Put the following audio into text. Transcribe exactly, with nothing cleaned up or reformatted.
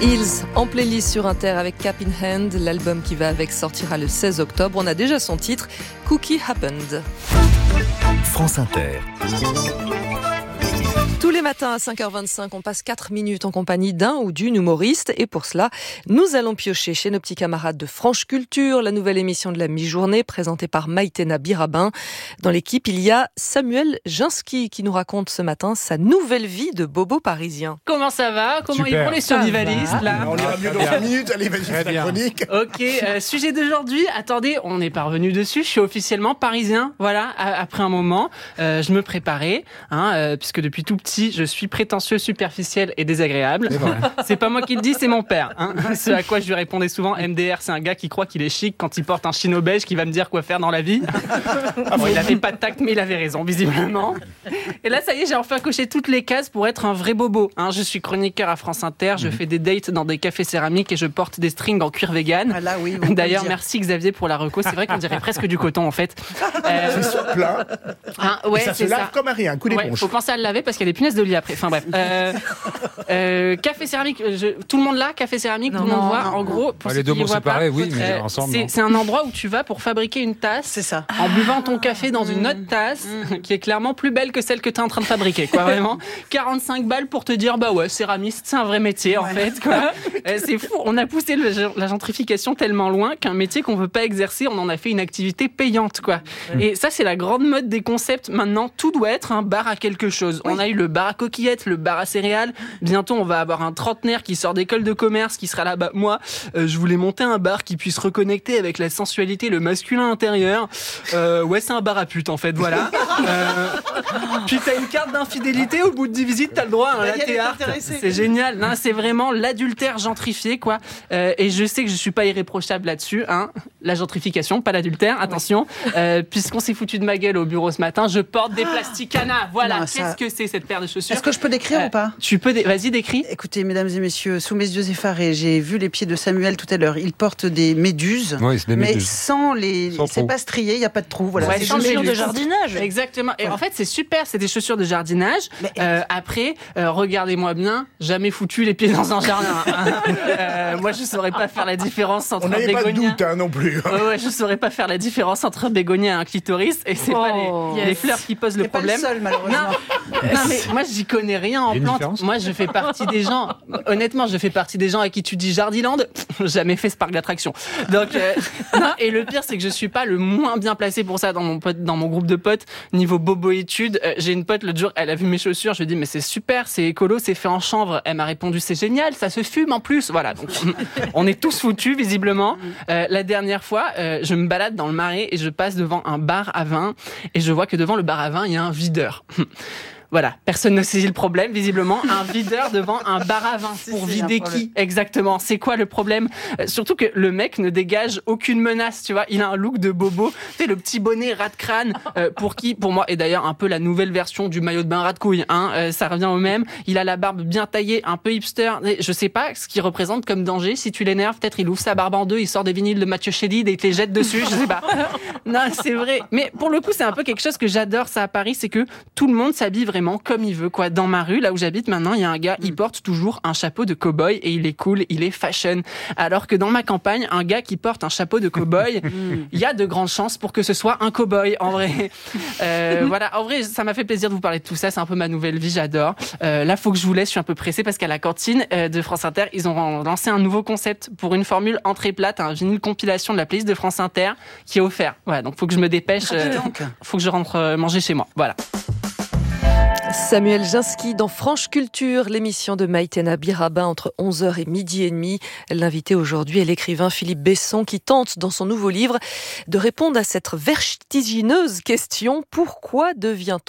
Hills en playlist sur Inter avec Cap in Hand. L'album qui va avec sortira le seize octobre. On a déjà son titre, Cookie Happened. France Inter. Tous les matins à cinq heures vingt-cinq, on passe quatre minutes en compagnie d'un ou d'une humoriste. Et pour cela, nous allons piocher chez nos petits camarades de Franche Culture, la nouvelle émission de la mi-journée présentée par Maïtena Birabin. Dans l'équipe, il y a Samuel Jinsky qui nous raconte ce matin sa nouvelle vie de bobo parisien. Comment ça va? Comment Super. ils vont les survivalistes là? On ira mieux dans cinq minutes, allez, vas-y, fais ta chronique. Ok, euh, sujet d'aujourd'hui, attendez, on est parvenu dessus, je suis officiellement parisien, voilà, à, après un moment, euh, je me préparais, hein, euh, puisque depuis tout petit, je suis prétentieux, superficiel et désagréable. C'est, c'est pas moi qui le dis, c'est mon père. Hein. Ce à quoi je lui répondais souvent, M D R, c'est un gars qui croit qu'il est chic quand il porte un chino beige qui va me dire quoi faire dans la vie. Bon, il avait pas de tact, mais il avait raison, visiblement. Et là, ça y est, j'ai enfin coché toutes les cases pour être un vrai bobo. Hein. Je suis chroniqueur à France Inter, je mmh. fais des dates dans des cafés céramiques et je porte des strings en cuir vegan. Ah là, oui, d'ailleurs, merci Xavier pour la reco. C'est vrai qu'on dirait presque du coton, en fait. Euh... C'est sur plein. Hein, ouais, et ça c'est se lave ça. comme un rien, un coup d'éponge. Ouais, faut penser à le laver parce qu'il y a des punaises de lit après. Enfin bref. Euh, euh, café céramique, je, tout le monde là, café céramique, non, tout le monde voit. Non, en gros, pour bah, les deux mots séparés, pas, oui, mais euh, ensemble. C'est, c'est un endroit où tu vas pour fabriquer une tasse. C'est ça. En buvant ton café dans une autre tasse mmh. qui est clairement plus belle que celle que tu es en train de fabriquer, quoi, vraiment. quarante-cinq balles pour te dire, bah ouais, céramiste, c'est un vrai métier, en ouais. fait, quoi. euh, c'est fou. On a poussé le, la gentrification tellement loin qu'un métier qu'on veut pas exercer, on en a fait une activité payante, quoi. Mmh. Et ça, c'est la grande mode des concepts. Maintenant, tout doit être un bar à quelque chose. Oui. On a eu le bar à coquillettes, le bar à céréales. Bientôt, on va avoir un trentenaire qui sort d'école de commerce, qui sera là. Bah, moi, euh, je voulais monter un bar qui puisse reconnecter avec la sensualité, le masculin intérieur. Euh, ouais, c'est un bar à pute, en fait, voilà. euh, puis t'as une carte d'infidélité, au bout de dix visites, t'as le droit à un latte art. C'est génial. Non, c'est vraiment l'adultère gentrifié, quoi. Euh, et je sais que je suis pas irréprochable là-dessus, hein. La gentrification, pas l'adultère, attention. Euh, puisqu'on s'est foutu de ma gueule au bureau ce matin, je porte des Plasticana. Voilà. Non, ça... Qu'est-ce que c'est cette paire de chaussures? Est-ce que je peux décrire euh, ou pas? Tu peux, dé... vas-y, décris. Écoutez, mesdames et messieurs, sous mes yeux effarés, j'ai vu les pieds de Samuel tout à l'heure. Il porte des méduses, oui, c'est des mais méduses. sans les, sans c'est pas strié, il y a pas de trou. Voilà. Ouais, c'est sans des chaussures méduses. de jardinage. Exactement. Et ouais. en fait, c'est super. C'est des chaussures de jardinage. Mais... Euh, après, euh, regardez-moi bien, jamais foutu les pieds dans un jardin. euh, moi, je saurais pas faire la différence entre On un bégonia. On n'avait pas de doute, hein, non plus. Ouais, ouais, je saurais pas faire la différence entre un bégonia et un clitoris. Et c'est oh, pas les, yes. les fleurs qui posent le c'est problème. Pas le seul, malheureusement. Non, non, mais moi, j'y connais rien en plantes. Moi, je fais partie des gens. Honnêtement, je fais partie des gens à qui tu dis Jardiland. Jamais fait ce parc d'attractions. Donc, euh, non, et le pire, c'est que je suis pas le moins bien placé pour ça dans mon pote, dans mon groupe de potes. Niveau bobo études, euh, j'ai une pote l'autre jour, elle a vu mes chaussures. Je lui ai dit mais c'est super, c'est écolo, c'est fait en chanvre. Elle m'a répondu c'est génial, ça se fume en plus. Voilà. Donc, on est tous foutus visiblement. Euh, la dernière fois, euh, je me balade dans le Marais et je passe devant un bar à vin et je vois que devant le bar à vin, il y a un videur. Voilà, personne ne saisit le problème, visiblement. Un videur devant un bar à vin. Pour si, vider qui exactement? C'est quoi le problème? euh, Surtout que le mec ne dégage aucune menace, tu vois. Il a un look de bobo. Tu sais, le petit bonnet rat de crâne, euh, pour qui, pour moi, est d'ailleurs un peu la nouvelle version du maillot de bain rat de couille. Hein, euh, ça revient au même. Il a la barbe bien taillée, un peu hipster. Je sais pas ce qu'il représente comme danger. Si tu l'énerves, peut-être il ouvre sa barbe en deux, il sort des vinyles de Mathieu Chédid et il te les jette dessus. Je sais pas. Non, c'est vrai. Mais pour le coup, c'est un peu quelque chose que j'adore, ça, à Paris. C'est que tout le monde s'habille vraiment comme il veut, quoi. Dans ma rue, là où j'habite maintenant, il y a un gars, il porte toujours un chapeau de cow-boy et il est cool, il est fashion. Alors que dans ma campagne, un gars qui porte un chapeau de cow-boy, il y a de grandes chances pour que ce soit un cow-boy, en vrai. Euh, voilà, en vrai, ça m'a fait plaisir de vous parler de tout ça. C'est un peu ma nouvelle vie, j'adore. Euh, là, faut que je vous laisse, je suis un peu pressée parce qu'à la cantine euh, de France Inter, ils ont lancé un nouveau concept pour une formule entrée plate, un vinyle compilation de la playlist de France Inter qui est offert. Voilà, donc faut que je me dépêche. Euh, faut que je rentre euh, manger chez moi. Voilà. Samuel Jinsky dans Franche Culture, l'émission de Maïtena Birabin entre onze heures et midi et demi. L'invité aujourd'hui est l'écrivain Philippe Besson qui tente dans son nouveau livre de répondre à cette vertigineuse question: pourquoi devient-on